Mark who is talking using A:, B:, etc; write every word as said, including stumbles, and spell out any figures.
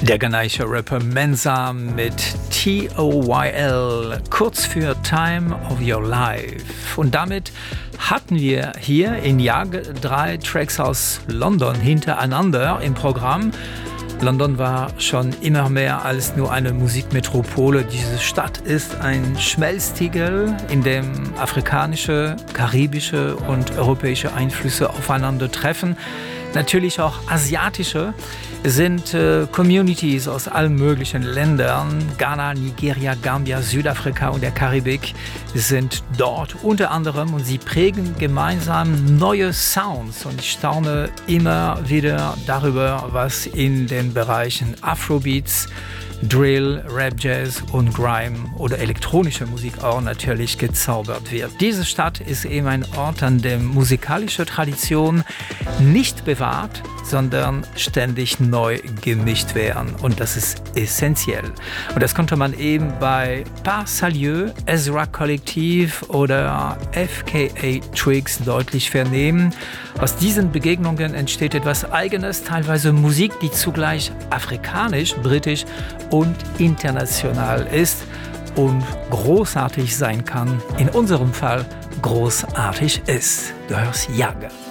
A: Der ghanaische Rapper Mensa mit T O Y L, kurz für Time of Your Life. Und damit hatten wir hier in Jahr drei Tracks aus London hintereinander im Programm. London war schon immer mehr als nur eine Musikmetropole. Diese Stadt ist ein Schmelztiegel, in dem afrikanische, karibische und europäische Einflüsse aufeinandertreffen. Natürlich auch asiatische. Es sind äh, Communities aus allen möglichen Ländern. Ghana, Nigeria, Gambia, Südafrika und der Karibik sind dort unter anderem und sie prägen gemeinsam neue Sounds. Und ich staune immer wieder darüber, was in den Bereichen Afrobeats, Drill, Rap, Jazz und Grime oder elektronische Musik auch natürlich gezaubert wird. Diese Stadt ist eben ein Ort, an dem musikalische Traditionen nicht bewahrt, sondern ständig neu gemischt werden. Und das ist essentiell. Und das konnte man eben bei Pas Salieu, Ezra Kollektiv oder F K A Twigs deutlich vernehmen. Aus diesen Begegnungen entsteht etwas Eigenes, teilweise Musik, die zugleich afrikanisch, britisch und international ist und großartig sein kann. In unserem Fall großartig ist. Du hörst Jager.